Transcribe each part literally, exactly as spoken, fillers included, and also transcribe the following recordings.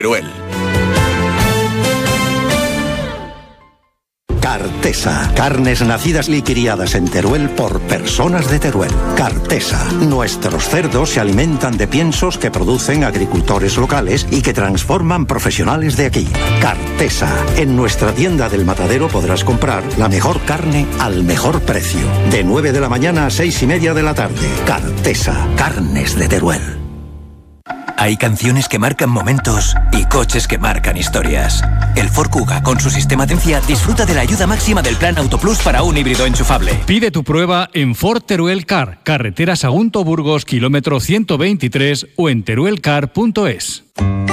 Teruel. Cartesa, carnes nacidas y criadas en Teruel por personas de Teruel. Cartesa, nuestros cerdos se alimentan de piensos que producen agricultores locales y que transforman profesionales de aquí. Cartesa, en nuestra tienda del Matadero podrás comprar la mejor carne al mejor precio. De nueve de la mañana a seis y media de la tarde. Cartesa, carnes de Teruel. Hay canciones que marcan momentos y coches que marcan historias. El Ford Kuga, con su sistema de encia, disfruta de la ayuda máxima del Plan Autoplus para un híbrido enchufable. Pide tu prueba en Ford Teruel Car, carretera Sagunto-Burgos, kilómetro ciento veintitrés o en teruelcar punto es.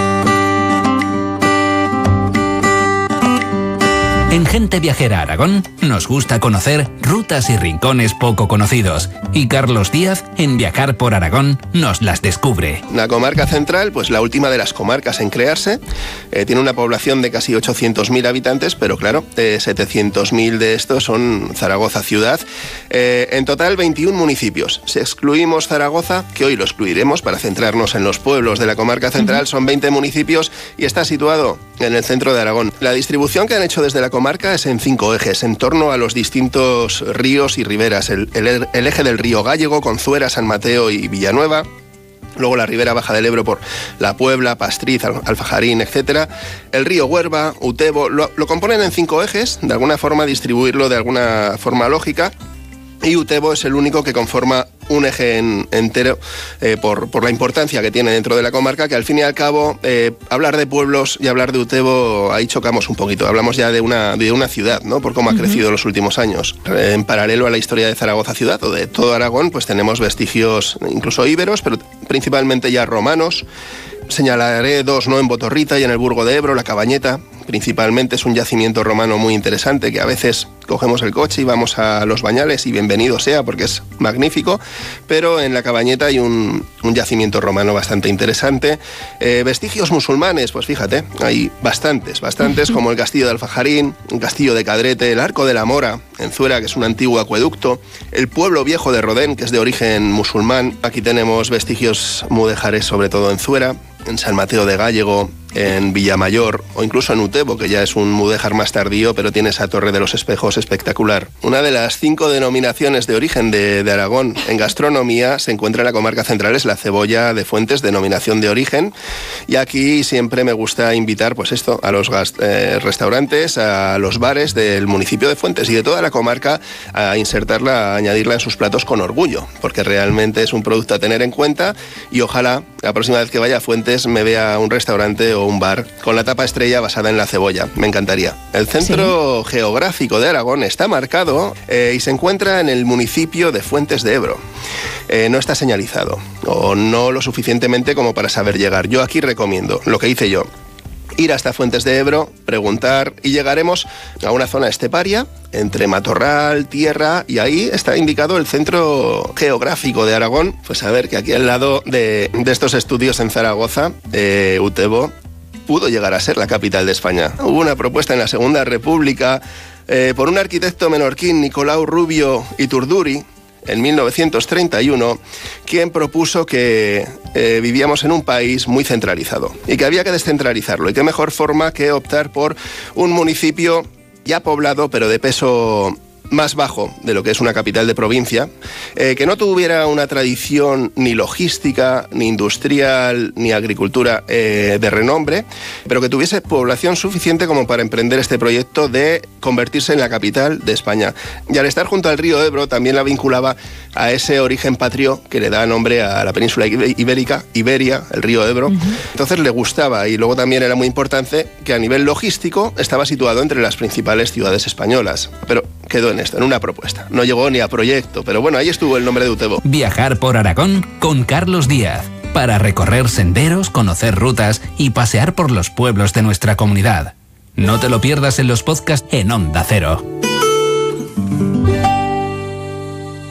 En Gente Viajera Aragón nos gusta conocer rutas y rincones poco conocidos. Y Carlos Díaz, en Viajar por Aragón, nos las descubre. La comarca central, pues la última de las comarcas en crearse, eh, tiene una población de casi ochocientos mil habitantes, pero claro, eh, setecientos mil de estos son Zaragoza ciudad. Eh, en total, veintiún municipios. Si excluimos Zaragoza, que hoy lo excluiremos para centrarnos en los pueblos de la comarca central, son veinte municipios y está situado en el centro de Aragón. La distribución que han hecho desde la comarca es en cinco ejes, en torno a los distintos ríos y riberas. El, el, el eje del río Gállego, con Zuera, San Mateo y Villanueva. Luego la ribera baja del Ebro por La Puebla, Pastriz, Alfajarín, etcétera. El río Huerva, Utebo, lo, lo componen en cinco ejes, de alguna forma distribuirlo de alguna forma lógica. Y Utebo es el único que conforma un eje en, entero eh, por, por la importancia que tiene dentro de la comarca, que al fin y al cabo eh, hablar de pueblos y hablar de Utebo, ahí chocamos un poquito. Hablamos ya de una, de una ciudad, ¿no? Por cómo ha uh-huh. crecido en los últimos años. Eh, en paralelo a la historia de Zaragoza ciudad o de todo Aragón, pues tenemos vestigios incluso íberos, pero principalmente ya romanos. Señalaré dos, ¿no? En Botorrita y en el Burgo de Ebro, la Cabañeta. Principalmente es un yacimiento romano muy interesante, que a veces cogemos el coche y vamos a Los Bañales y bienvenido sea porque es magnífico, pero en la Cabañeta hay un, un yacimiento romano bastante interesante. Eh, vestigios musulmanes, pues fíjate, hay bastantes, bastantes, como el castillo de Alfajarín, el castillo de Cadrete, el Arco de la Mora en Zuera, que es un antiguo acueducto, el pueblo viejo de Rodén, que es de origen musulmán. Aquí tenemos vestigios mudéjares, sobre todo en Zuera, en San Mateo de Gállego, en Villamayor o incluso en Utebo, que ya es un mudéjar más tardío, pero tiene esa Torre de los Espejos espectacular. Una de las cinco denominaciones de origen de, de Aragón en gastronomía se encuentra en la comarca central, es la cebolla de Fuentes, denominación de origen, y aquí siempre me gusta invitar pues esto a los gast- eh, restaurantes, a los bares del municipio de Fuentes y de toda la comarca, a insertarla, a añadirla en sus platos con orgullo, porque realmente es un producto a tener en cuenta, y ojalá la próxima vez que vaya a Fuentes me vea un restaurante o un bar con la tapa estrella basada en la cebolla. Me encantaría. El centro sí. geográfico de Aragón está marcado eh, y se encuentra en el municipio de Fuentes de Ebro. Eh, no está señalizado, o no lo suficientemente como para saber llegar. Yo aquí recomiendo lo que hice yo: ir hasta Fuentes de Ebro, preguntar, y llegaremos a una zona esteparia entre matorral, tierra, y ahí está indicado el centro geográfico de Aragón. Pues a ver, que aquí al lado de, de estos estudios en Zaragoza, eh, Utebo pudo llegar a ser la capital de España. Hubo una propuesta en la Segunda República eh, por un arquitecto menorquín, Nicolau Rubio Iturduri, en mil novecientos treinta y uno, quien propuso que eh, vivíamos en un país muy centralizado y que había que descentralizarlo, y qué mejor forma que optar por un municipio ya poblado, pero de peso más bajo de lo que es una capital de provincia, eh, que no tuviera una tradición ni logística, ni industrial, ni agricultura eh, de renombre, pero que tuviese población suficiente como para emprender este proyecto de convertirse en la capital de España. Y al estar junto al río Ebro también la vinculaba a ese origen patrio que le da nombre a la península ibérica, Iberia, el río Ebro. Uh-huh. Entonces le gustaba, y luego también era muy importante que a nivel logístico estaba situado entre las principales ciudades españolas. Pero quedó en esto, en una propuesta. No llegó ni a proyecto, pero bueno, ahí estuvo el nombre de Utebo. Viajar por Aragón con Carlos Díaz, para recorrer senderos, conocer rutas y pasear por los pueblos de nuestra comunidad. No te lo pierdas en los podcasts en Onda Cero.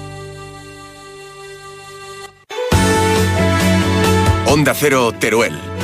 Onda Cero Teruel.